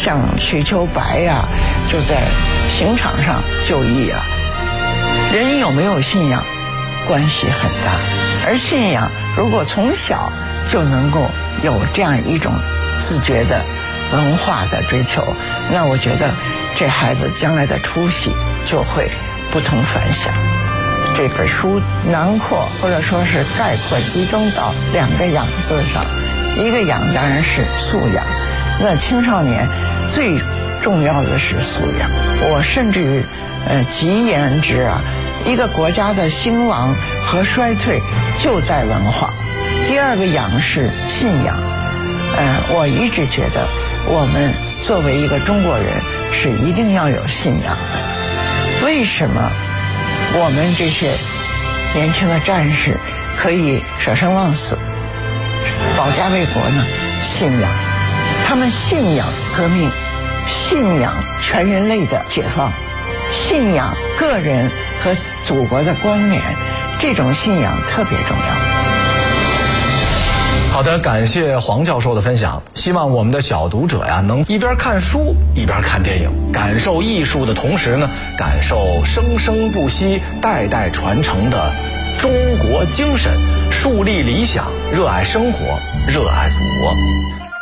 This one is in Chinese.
像瞿秋白呀，就在刑场上就义了。人有没有信仰，关系很大。而信仰如果从小就能够有这样一种自觉的文化的追求，那我觉得这孩子将来的出息就会不同凡响。这本书囊括或者说是概括集中到2个养字上，一个养当然是素养，那青少年最重要的是素养。我甚至于极言之啊，一个国家的兴亡和衰退就在文化。第2个养是信仰。我一直觉得我们作为一个中国人是一定要有信仰的。为什么我们这些年轻的战士可以舍生忘死保家卫国呢？信仰，他们信仰革命，信仰全人类的解放，信仰个人和祖国的冠冕，这种信仰特别重要。 好的，感谢黄教授的分享。希望我们的小读者呀，能一边看书一边看电影，感受艺术的同时呢，感受生生不息、代代传承的中国精神，树立理想，热爱生活，热爱祖国。